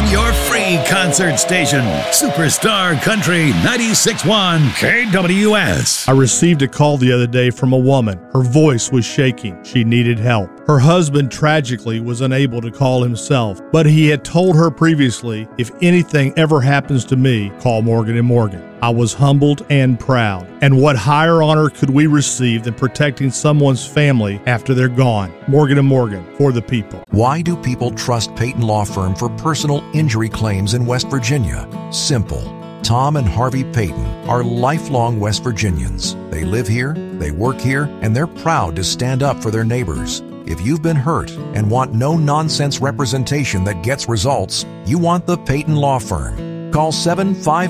from your free concert station, Superstar Country 96.1 KWS. I received a call the other day from a woman. Her voice was shaking. She needed help. Her husband tragically was unable to call himself, but he had told her previously, if anything ever happens to me, call Morgan & Morgan. I was humbled and proud. And what higher honor could we receive than protecting someone's family after they're gone? Morgan & Morgan, for the people. Why do people trust Peyton Law Firm for personal injury claims in West Virginia? Simple. Tom and Harvey Peyton are lifelong West Virginians. They live here, they work here, and they're proud to stand up for their neighbors. If you've been hurt and want no-nonsense representation that gets results, you want the Peyton Law Firm. Call 758